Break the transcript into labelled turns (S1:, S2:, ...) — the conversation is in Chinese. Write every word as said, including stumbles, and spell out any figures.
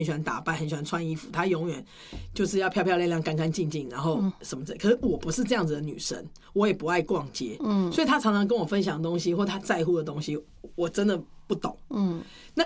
S1: 很喜欢打扮，很喜欢穿衣服，她永远就是要漂漂亮亮、干干净净，然后什么的。可是我不是这样子的女生，我也不爱逛街，嗯，所以她常常跟我分享东西或她在乎的东西，我真的不懂，嗯。那